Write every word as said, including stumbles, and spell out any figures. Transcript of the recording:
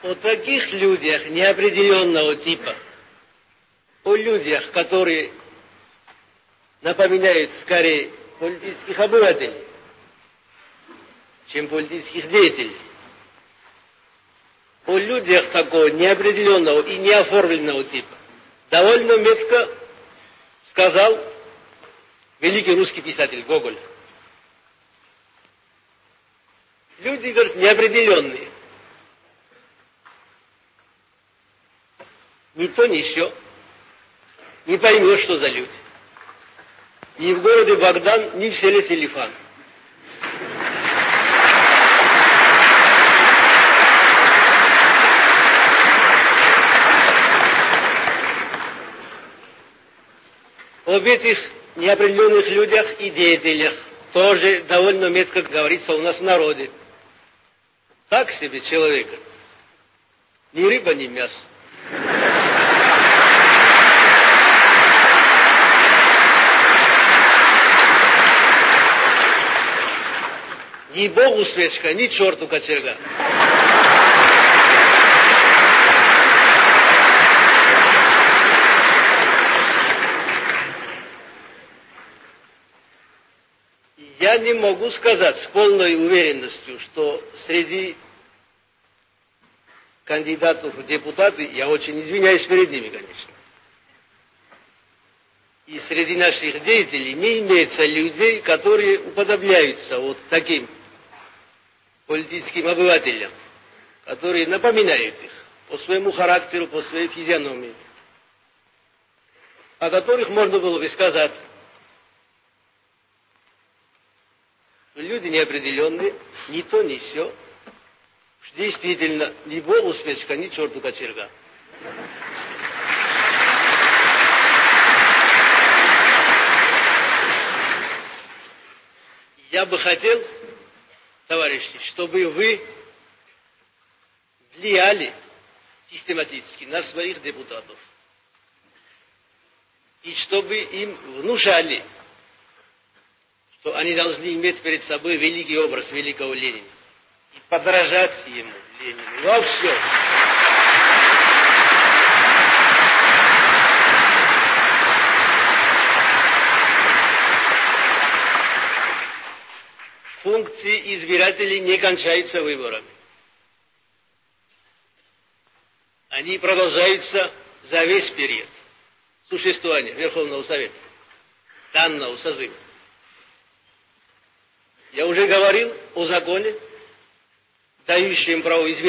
о таких людях неопределенного типа, о людях, которые напоминают скорее политических обывателей, чем политических деятелей, о людях такого неопределенного и неоформленного типа, довольно метко сказал великий русский писатель Гоголь. Люди, говорят, неопределенные. Ни то, ни сё. Не поймешь, что за люди. Ни в городе Богдан, ни в селе Селифан. Об этих неопределенных людях и деятелях тоже довольно метко говорится у нас в народе. Так себе человек. Ни рыба, ни мясо. Ни Богу свечка, ни черту кочерга. Я не могу сказать с полной уверенностью, что среди кандидатов в депутаты, я очень извиняюсь перед ними, конечно, и среди наших деятелей не имеется людей, которые уподобляются вот таким политическим обывателям, которые напоминают их по своему характеру, по своей физиономии, о которых можно было бы сказать: люди неопределенные, ни то, ни сё. Действительно, ни Богу свечка, ни черту кочерга. Я бы хотел, товарищи, чтобы вы влияли систематически на своих депутатов. И чтобы им внушали, что они должны иметь перед собой великий образ великого Ленина. И подражать ему, Ленину, во всем. Функции избирателей не кончаются выборами. Они продолжаются за весь период существования Верховного Совета, данного созыва. Я уже говорил о законе, дающем право избирателям